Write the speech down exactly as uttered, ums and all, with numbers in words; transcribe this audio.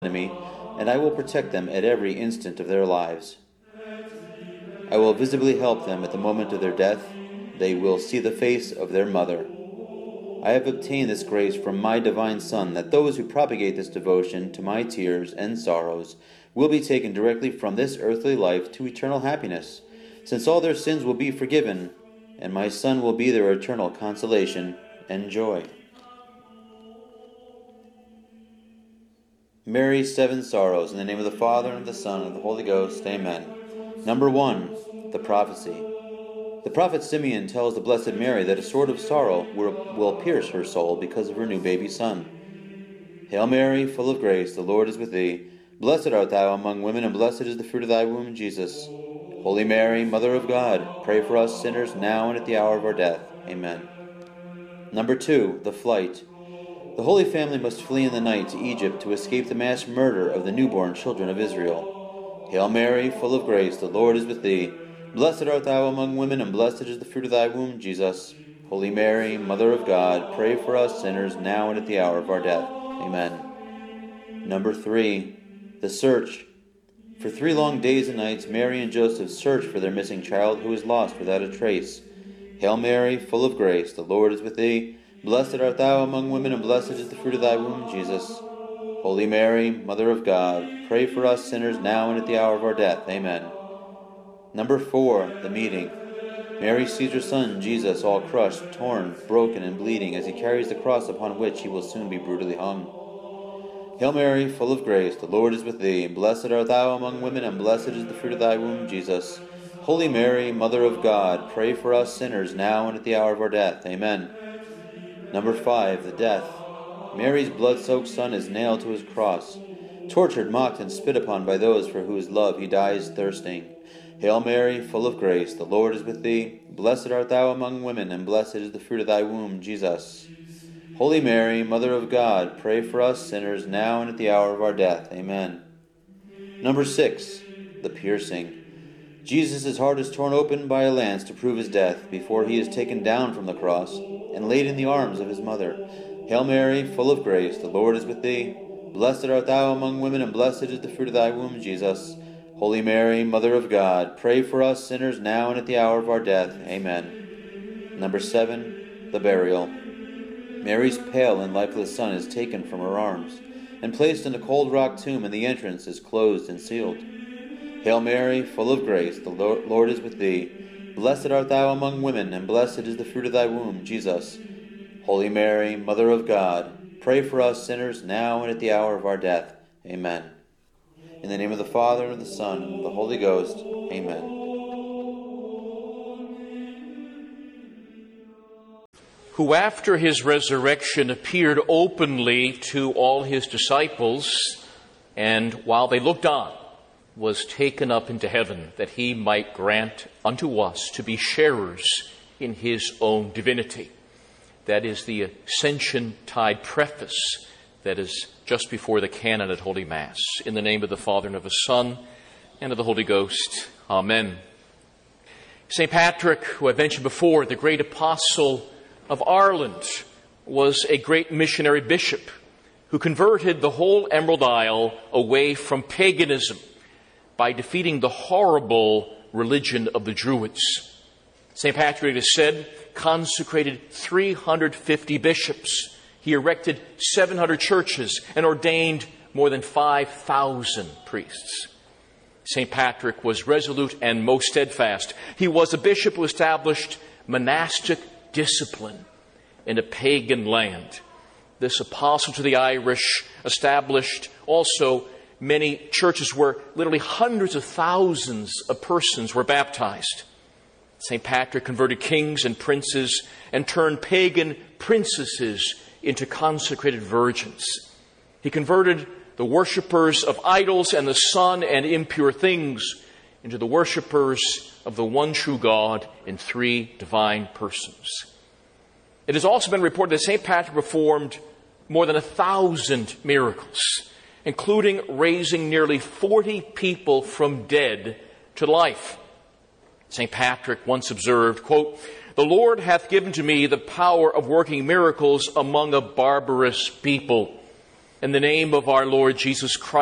enemy, and I will protect them at every instant of their lives. I will visibly help them at the moment of their death. They will see the face of their mother. I have obtained this grace from my divine Son, that those who propagate this devotion to my tears and sorrows will be taken directly from this earthly life to eternal happiness, since all their sins will be forgiven, and my Son will be their eternal consolation and joy. Mary's Seven Sorrows. In the name of the Father, and of the Son, and of the Holy Ghost. Amen. Number one, the prophecy. The prophet Simeon tells the Blessed Mary that a sword of sorrow will, will pierce her soul because of her new baby son. Hail Mary, full of grace, the Lord is with thee. Blessed art thou among women, and blessed is the fruit of thy womb, Jesus. Holy Mary, Mother of God, pray for us sinners now and at the hour of our death. Amen. Number two, the flight. The Holy Family must flee in the night to Egypt to escape the mass murder of the newborn children of Israel. Hail Mary, full of grace, the Lord is with thee. Blessed art thou among women, and blessed is the fruit of thy womb, Jesus. Holy Mary, Mother of God, pray for us sinners now and at the hour of our death. Amen. Number three, the search. For three long days and nights, Mary and Joseph searched for their missing child who is lost without a trace. Hail Mary, full of grace, the Lord is with thee. Blessed art thou among women, and blessed is the fruit of thy womb, Jesus. Holy Mary, Mother of God, pray for us sinners now and at the hour of our death. Amen. Number four, the meeting. Mary sees her son, Jesus, all crushed, torn, broken, and bleeding as he carries the cross upon which he will soon be brutally hung. Hail Mary, full of grace, the Lord is with thee. Blessed art thou among women, and blessed is the fruit of thy womb, Jesus. Holy Mary, Mother of God, pray for us sinners now and at the hour of our death. Amen. Number five, the death. Mary's blood-soaked son is nailed to his cross, tortured, mocked, and spit upon by those for whose love he dies thirsting. Hail Mary, full of grace, the Lord is with thee. Blessed art thou among women, and blessed is the fruit of thy womb, Jesus. Holy Mary, Mother of God, pray for us sinners now and at the hour of our death. Amen. Number six, the piercing. Jesus' heart is torn open by a lance to prove his death before he is taken down from the cross and laid in the arms of his mother. Hail Mary, full of grace, the Lord is with thee. Blessed art thou among women, and blessed is the fruit of thy womb, Jesus. Holy Mary, Mother of God, pray for us sinners now and at the hour of our death. Amen. Number seven, the burial. Mary's pale and lifeless son is taken from her arms and placed in a cold rock tomb, and the entrance is closed and sealed. Hail Mary, full of grace, the Lord is with thee. Blessed art thou among women, and blessed is the fruit of thy womb, Jesus. Holy Mary, Mother of God, pray for us sinners now and at the hour of our death. Amen. In the name of the Father, and of the Son, and of the Holy Ghost. Amen. Who after his resurrection appeared openly to all his disciples, and while they looked on, was taken up into heaven, that he might grant unto us to be sharers in his own divinity. That is the Ascension-tide preface that is just before the canon at Holy Mass. In the name of the Father, and of the Son, and of the Holy Ghost. Amen. Saint Patrick, who I mentioned before, the great apostle of Ireland, was a great missionary bishop who converted the whole Emerald Isle away from paganism by defeating the horrible religion of the Druids. Saint Patrick, it is said, consecrated three hundred fifty bishops. He erected seven hundred churches and ordained more than five thousand priests. Saint Patrick was resolute and most steadfast. He was a bishop who established monastic discipline in a pagan land. This apostle to the Irish established also many churches where literally hundreds of thousands of persons were baptized. Saint Patrick converted kings and princes and turned pagan princesses into consecrated virgins. He converted the worshippers of idols and the sun and impure things into the worshippers of the one true God in three divine persons. It has also been reported that Saint Patrick performed more than a thousand miracles, including raising nearly forty people from dead to life. Saint Patrick once observed, quote, "The Lord hath given to me the power of working miracles among a barbarous people. In the name of our Lord Jesus Christ,